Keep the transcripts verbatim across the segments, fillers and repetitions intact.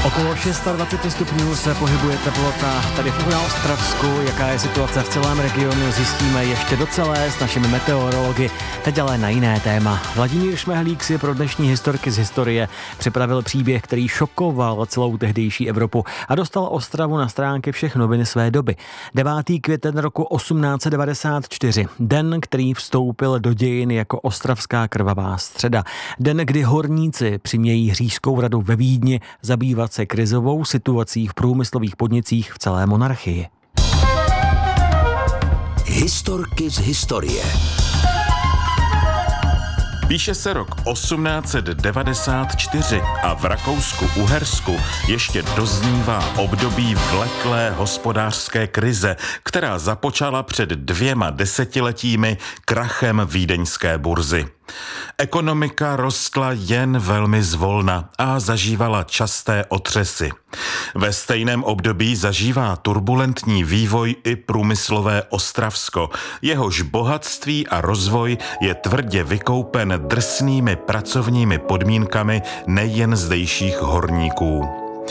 Okolo dvacet šest stupňů se pohybuje teplota tady v na Ostravsku. Jaká je situace v celém regionu, zjistíme ještě docelé s našimi meteorology. Teď ale na jiné téma. Vladimír Šmehlík si pro dnešní historky z historie připravil příběh, který šokoval celou tehdejší Evropu a dostal Ostravu na stránky všech novin své doby. devátý květen roku osmnáct set devadesát čtyři. Den, který vstoupil do dějin jako ostravská krvavá středa. Den, kdy horníci přimějí Říšskou radu ve Vídni zabývat se krizovou situací v průmyslových podnicích v celé monarchii. Historky z historie. Píše se rok osmnáct set devadesát čtyři a v Rakousku-Uhersku ještě doznívá období vleklé hospodářské krize, která započala před dvěma desetiletími krachem vídeňské burzy. Ekonomika rostla jen velmi zvolna a zažívala časté otřesy. Ve stejném období zažívá turbulentní vývoj i průmyslové Ostravsko. Jehož bohatství a rozvoj je tvrdě vykoupen drsnými pracovními podmínkami nejen zdejších horníků.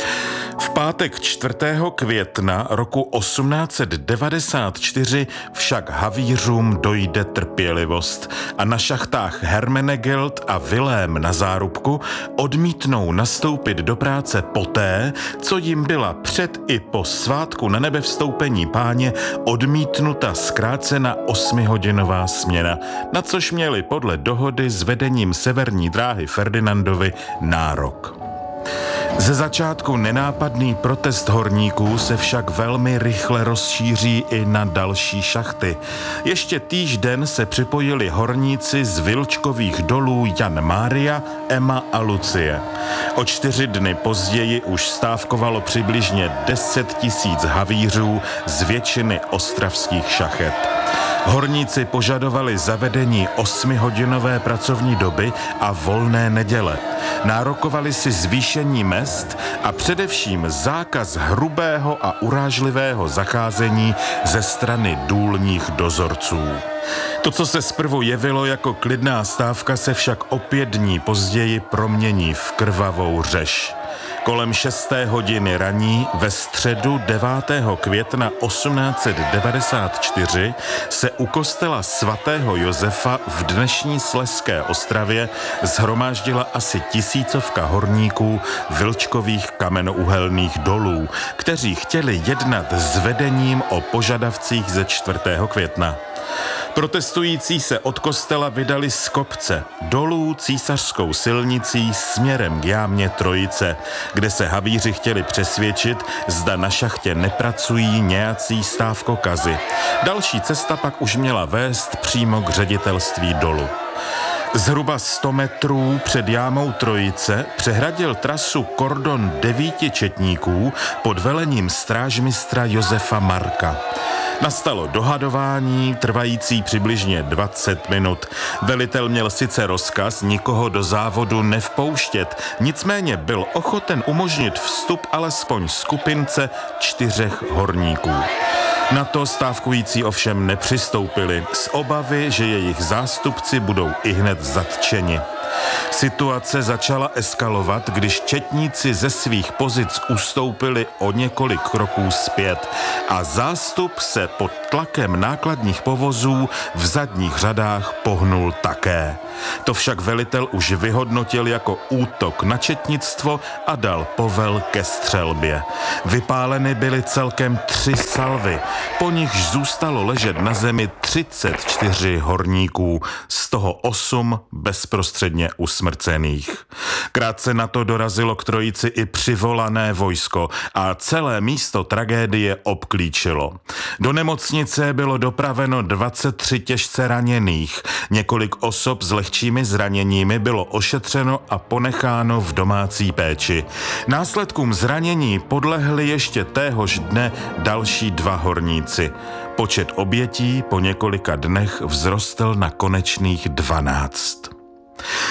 V pátek čtvrtého května roku osmnáct set devadesát čtyři však havířům dojde trpělivost a na šachtách Hermenegildt a Vilém na Zárubku odmítnou nastoupit do práce poté, co jim byla před i po svátku na nebevstoupení Páně odmítnuta zkrácena osmihodinová směna, na což měli podle dohody s vedením severní dráhy Ferdinandovi nárok. Ze začátku nenápadný protest horníků se však velmi rychle rozšíří i na další šachty. Ještě týž den se připojili horníci z Vilčkových dolů Jan Mária, Emma a Lucie. O čtyři dny později už stávkovalo přibližně deset tisíc havířů z většiny ostravských šachet. Horníci požadovali zavedení osmihodinové pracovní doby a volné neděle. Nárokovali si zvýšení mezd a především zákaz hrubého a urážlivého zacházení ze strany důlních dozorců. To, co se zprvu jevilo jako klidná stávka, se však o pět dní později promění v krvavou řež. Kolem šesté hodiny raní ve středu devátého května osmnáct set devadesát čtyři se u kostela svatého Josefa v dnešní Slezské Ostravě shromáždila asi tisícovka horníků Vilčkových kamenouhelných dolů, kteří chtěli jednat s vedením o požadavcích ze čtvrtého května. Protestující se od kostela vydali z kopce dolů Císařskou silnicí směrem k jámě Trojice, kde se havíři chtěli přesvědčit, zda na šachtě nepracují nějací stávkokazi. Další cesta pak už měla vést přímo k ředitelství dolu. Zhruba sto metrů před jámou Trojice přehradil trasu kordon devíti četníků pod velením strážmistra Josefa Marka. Nastalo dohadování, trvající přibližně dvacet minut. Velitel měl sice rozkaz nikoho do závodu nevpouštět, nicméně byl ochoten umožnit vstup alespoň skupince čtyřech horníků. Na to stávkující ovšem nepřistoupili z obavy, že jejich zástupci budou ihned zatčeni. Situace začala eskalovat, když četníci ze svých pozic ustoupili o několik kroků zpět a zástup se pod tlakem nákladních povozů v zadních řadách pohnul také. To však velitel už vyhodnotil jako útok na četnictvo a dal povel ke střelbě. Vypáleny byly celkem tři salvy, po nichž zůstalo ležet na zemi třicet čtyři horníků, z toho osm bezprostředně usmrcených. Krátce na to dorazilo k Trojici i přivolané vojsko a celé místo tragédie obklíčilo. Do nemocnice bylo dopraveno dvacet tři těžce raněných, několik osob s lehčími zraněními bylo ošetřeno a ponecháno v domácí péči. Následkům zranění podlehli ještě téhož dne další dva horníci. Počet obětí po několika dnech vzrostl na konečných dvanáct.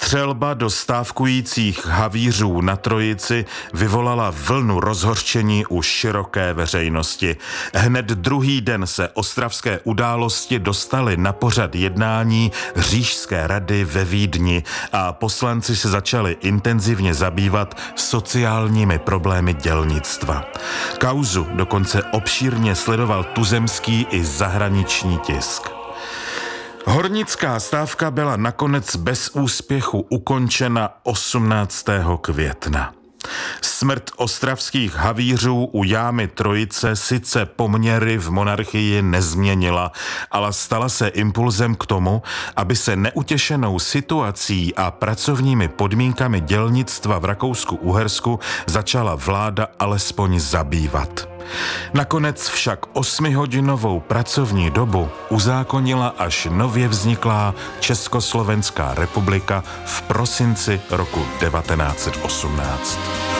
Střelba do stávkujících havířů na Trojici vyvolala vlnu rozhořčení u široké veřejnosti. Hned druhý den se ostravské události dostaly na pořad jednání Říšské rady ve Vídni a poslanci se začali intenzivně zabývat sociálními problémy dělnictva. Kauzu dokonce obšírně sledoval tuzemský i zahraniční tisk. Hornická stávka byla nakonec bez úspěchu ukončena osmnáctého května. Smrt ostravských havířů u jámy Trojice sice poměry v monarchii nezměnila, ale stala se impulzem k tomu, aby se neutěšenou situací a pracovními podmínkami dělnictva v Rakousku-Uhersku začala vláda alespoň zabývat. Nakonec však osmihodinovou pracovní dobu uzákonila až nově vzniklá Československá republika v prosinci roku devatenáct set osmnáct.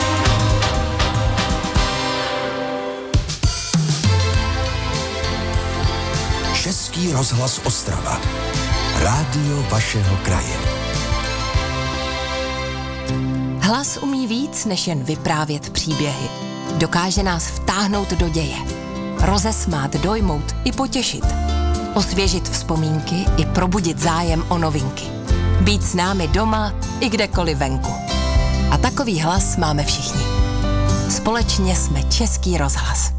Český rozhlas Ostrava. Rádio vašeho kraje. Hlas umí víc, než jen vyprávět příběhy. Dokáže nás vtáhnout do děje, rozesmát, dojmout i potěšit, osvěžit vzpomínky i probudit zájem o novinky. Být s námi doma i kdekoliv venku. A takový hlas máme všichni. Společně jsme Český rozhlas.